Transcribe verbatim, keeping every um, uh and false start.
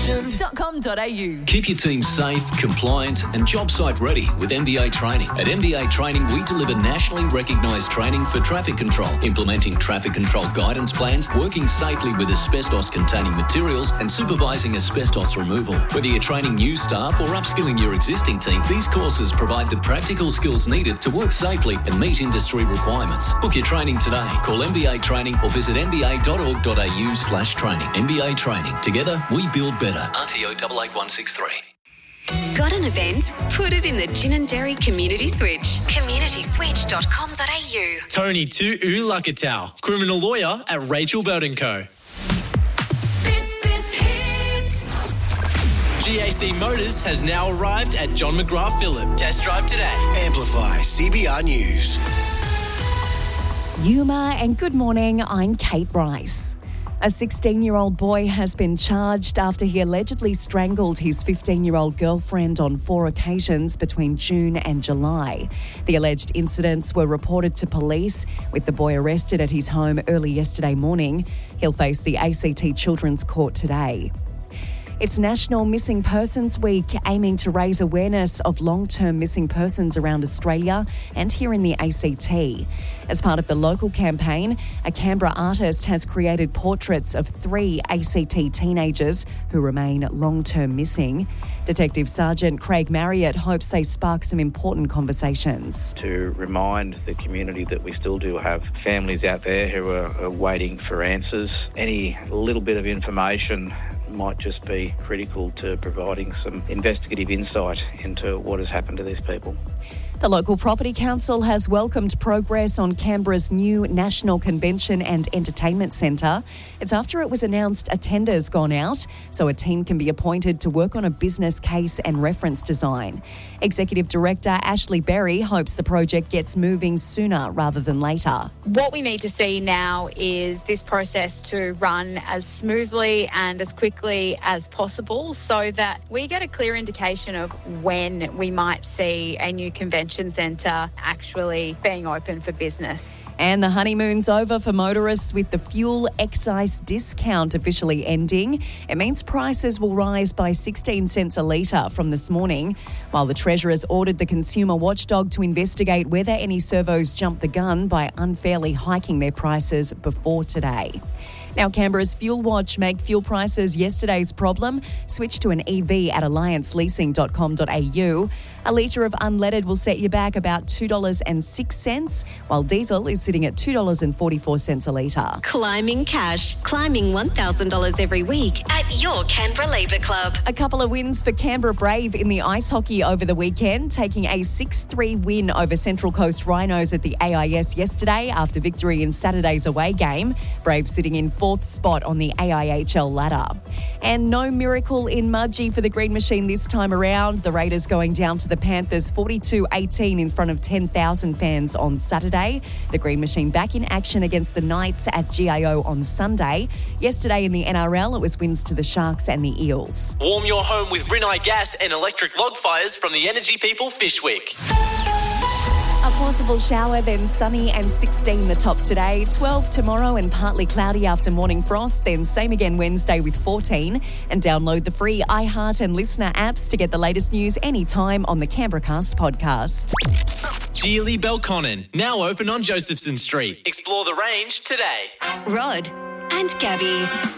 vision dot com dot a u. Keep your team safe, compliant and job site ready with M B A Training. At M B A Training, we deliver nationally recognised training for traffic control, implementing traffic control guidance plans, working safely with asbestos-containing materials and supervising asbestos removal. Whether you're training new staff or upskilling your existing team, these courses provide the practical skills needed to work safely and meet industry requirements. Book your training today. Call M B A Training or visit m b a dot org dot a u slash training. M B A Training. Together, we build better. R T O eight eight one six three. Got an event? Put it in the Gin and Dairy Community Switch. community switch dot com dot a u. Tony Tu'u Lakatau, criminal lawyer at Rachel Bird and Co. This is Hit. G A C Motors has now arrived at John McGrath Phillip. Test drive today. Amplify C B R News. Yuma and good morning, I'm Kate Rice. A sixteen-year-old boy has been charged after he allegedly strangled his fifteen-year-old girlfriend on four occasions between June and July. The alleged incidents were reported to police, with the boy arrested at his home early yesterday morning. He'll face the A C T Children's Court today. It's National Missing Persons Week, aiming to raise awareness of long-term missing persons around Australia and here in the A C T. As part of the local campaign, a Canberra artist has created portraits of three A C T teenagers who remain long-term missing. Detective Sergeant Craig Marriott hopes they spark some important conversations. To remind the community that we still do have families out there who are, are waiting for answers. Any little bit of information might just be critical to providing some investigative insight into what has happened to these people. The local property council has welcomed progress on Canberra's new National Convention and Entertainment Centre. It's after it was announced a tender's gone out, so a team can be appointed to work on a business case and reference design. Executive Director Ashley Berry hopes the project gets moving sooner rather than later. What we need to see now is this process to run as smoothly and as quickly as possible so that we get a clear indication of when we might see a new convention centre actually being open for business. And the honeymoon's over for motorists with the fuel excise discount officially ending. It means prices will rise by sixteen cents a litre from this morning, while the Treasurer's ordered the consumer watchdog to investigate whether any servos jumped the gun by unfairly hiking their prices before today. Now, Canberra's Fuel Watch make fuel prices yesterday's problem. Switch to an E V at alliance leasing dot com dot a u. A litre of unleaded will set you back about two dollars and six cents, while diesel is sitting at two dollars and forty-four cents a litre. Climbing cash. Climbing one thousand dollars every week at your Canberra Labour Club. A couple of wins for Canberra Brave in the ice hockey over the weekend, taking a six three win over Central Coast Rhinos at the A I S yesterday after victory in Saturday's away game. Brave sitting in fourth spot on the A I H L ladder. And no miracle in Mudgee for the Green Machine this time around. The Raiders going down to the Panthers forty-two eighteen in front of ten thousand fans on Saturday. The Green Machine back in action against the Knights at G I O on Sunday. Yesterday in the N R L, it was wins to the Sharks and the Eels. Warm your home with Rinnai Gas and electric log fires from the Energy People Fishwick. A possible shower, then sunny and sixteen the top today. twelve tomorrow and partly cloudy after morning frost. Then same again Wednesday with fourteen. And download the free iHeart and Listener apps to get the latest news anytime on the Canberracast podcast. Geely Belconnen, now open on Josephson Street. Explore the range today. Rod and Gabby,